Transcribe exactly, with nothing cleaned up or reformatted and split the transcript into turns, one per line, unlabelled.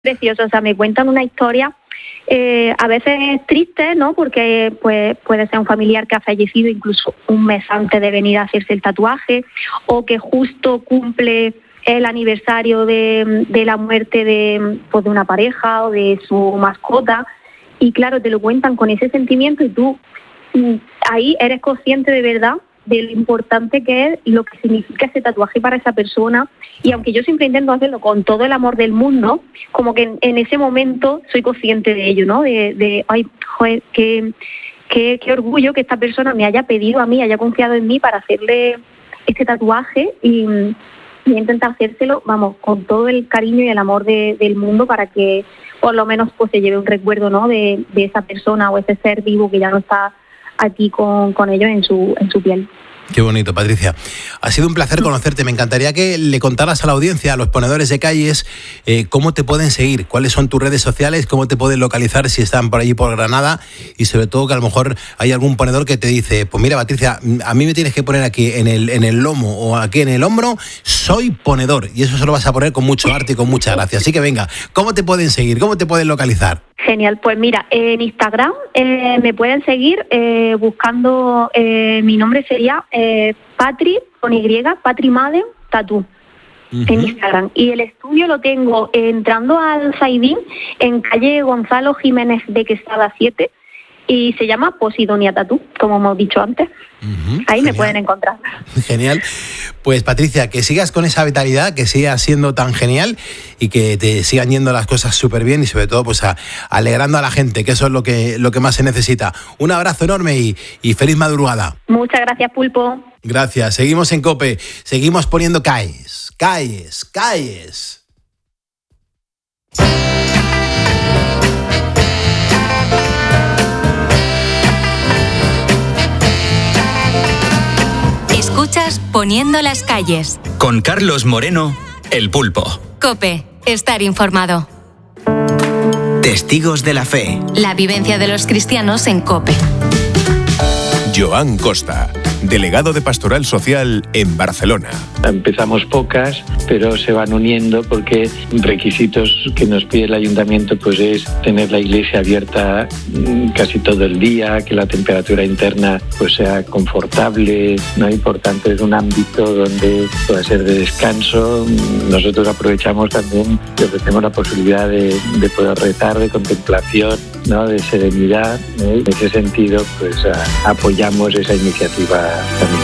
precioso, o sea, me cuentan una historia eh, a veces triste, ¿no? Porque pues puede ser un familiar que ha fallecido incluso un mes antes de venir a hacerse el tatuaje, o que justo cumple el aniversario de, de la muerte de, pues, de una pareja o de su mascota, y claro, te lo cuentan con ese sentimiento y tú ahí eres consciente de verdad de lo importante que es y lo que significa ese tatuaje para esa persona. Y aunque yo siempre intento hacerlo con todo el amor del mundo, como que en, en ese momento soy consciente de ello, ¿no? De, de ay, joder, qué, qué, qué orgullo que esta persona me haya pedido a mí, haya confiado en mí para hacerle este tatuaje, y, y intentar hacérselo, vamos, con todo el cariño y el amor de, del mundo, para que por lo menos pues se lleve un recuerdo, ¿no? De, de esa persona o ese ser vivo que ya no está aquí con, con ellos en su, en su piel.
Qué bonito, Patricia. Ha sido un placer conocerte. Me encantaría que le contaras a la audiencia, a los ponedores de calles, eh, cómo te pueden seguir, cuáles son tus redes sociales, cómo te pueden localizar si están por allí por Granada, y sobre todo que a lo mejor hay algún ponedor que te dice, pues mira, Patricia, a mí me tienes que poner aquí en el, en el lomo o aquí en el hombro, soy ponedor, y eso se lo vas a poner con mucho arte y con mucha gracia. Así que venga, ¿cómo te pueden seguir? ¿Cómo te pueden localizar?
Genial, pues mira, en Instagram eh, me pueden seguir eh, buscando, eh, mi nombre sería eh, Patri, con Y, Patri Madden Tattoo, uh-huh, en Instagram. Y el estudio lo tengo entrando al Zaidín, en calle Gonzalo Jiménez de Quesada siete, y se llama Posidonia Tattoo, como hemos dicho antes. Uh-huh, ahí genial. Me pueden encontrar.
Genial. Pues Patricia, que sigas con esa vitalidad, que sigas siendo tan genial y que te sigan yendo las cosas súper bien, y sobre todo pues a, alegrando a la gente, que eso es lo que, lo que más se necesita. Un abrazo enorme y, y feliz madrugada.
Muchas gracias, Pulpo.
Gracias. Seguimos en COPE, seguimos poniendo calles, calles, calles.
Escuchas Poniendo las calles.
Con Carlos Moreno, El Pulpo.
COPE, estar informado.
Testigos de la fe.
La vivencia de los cristianos en COPE.
Joan Costa, delegado de Pastoral Social en Barcelona.
Empezamos pocas, pero se van uniendo porque requisitos que nos pide el ayuntamiento pues es tener la iglesia abierta casi todo el día, que la temperatura interna pues sea confortable, ¿no? Y por tanto es un ámbito donde pueda ser de descanso. Nosotros aprovechamos también que ofrecemos la posibilidad de, de poder rezar, de contemplación, ¿no? De serenidad, ¿eh? En ese sentido pues a, apoyamos esa iniciativa también.